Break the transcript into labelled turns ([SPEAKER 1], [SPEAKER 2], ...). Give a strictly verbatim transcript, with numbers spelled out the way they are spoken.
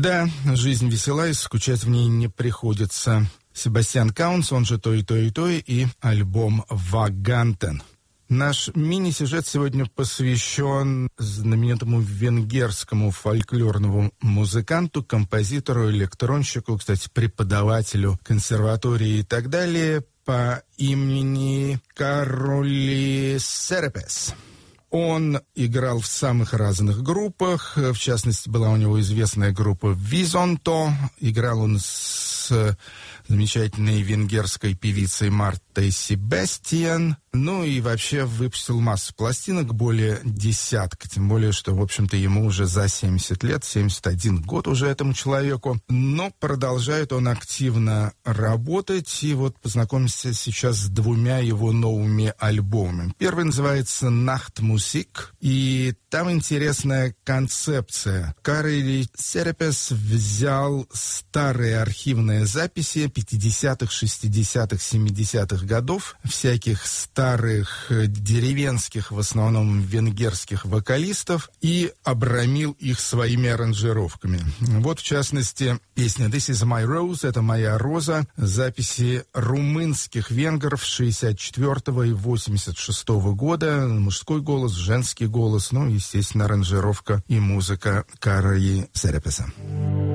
[SPEAKER 1] Да, жизнь весела, и скучать в ней не приходится. Себастьян Каунс, он же «То и то и то», и альбом «Вагантен». Наш мини-сюжет сегодня посвящен знаменитому венгерскому фольклорному музыканту, композитору, электронщику, кстати, преподавателю консерватории и так далее, по имени Кароли Серепес. Он играл в самых разных группах, в частности, была у него известная группа «Визонто». Играл он с замечательной венгерской певицей Мартой Себастьян. Ну и вообще выпустил массу пластинок, более десятка. Тем более, что, в общем-то, ему уже за семьдесят лет, семьдесят один год уже этому человеку. Но продолжает он активно работать. И вот познакомимся сейчас с двумя его новыми альбомами. Первый называется «Нахтмусик». И там интересная концепция. Кароли Серепес взял старые архивные записи пятидесятых, шестидесятых, семидесятых годов, всяких старых деревенских, в основном венгерских вокалистов, и обрамил их своими аранжировками. Вот, в частности, песня «This is my rose», «Это моя роза», записи румынских венгров шестьдесят четвёртого и восемьдесят шестого года, мужской голос, женский голос, ну, естественно, аранжировка и музыка Кароли Серепеса.